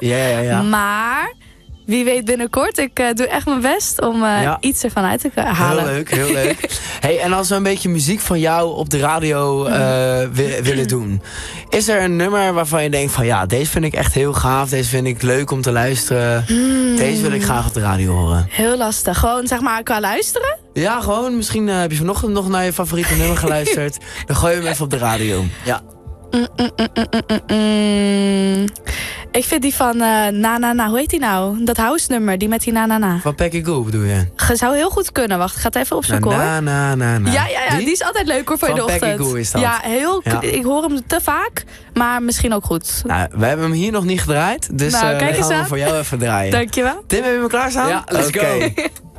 Ja. Maar wie weet binnenkort. Ik doe echt mijn best om iets ervan uit te halen. Heel leuk. Hey, en als we een beetje muziek van jou op de radio willen doen. Is er een nummer waarvan je denkt van ja, deze vind ik echt heel gaaf. Deze vind ik leuk om te luisteren. Deze wil ik graag op de radio horen. Heel lastig. Gewoon zeg maar qua luisteren? Ja, gewoon. Misschien heb je vanochtend nog naar je favoriete nummer geluisterd. Dan gooi je hem even op de radio. Ja. Ik vind die van Na. Hoe heet die nou? Dat house nummer, die met die Na. Van Peggy Gou bedoel je? Zou heel goed kunnen. Wacht, ik ga het even opzoeken hoor. Na. Ja, die is altijd leuk hoor voor van de ochtend. Peggy Gou is dat. Ja, ik hoor hem te vaak, maar misschien ook goed. Nou, we hebben hem hier nog niet gedraaid, dus kijk dan eens gaan we aan. voor jou even draaien. Dankjewel. Tim, heb je hem klaarstaan? Ja, let's go.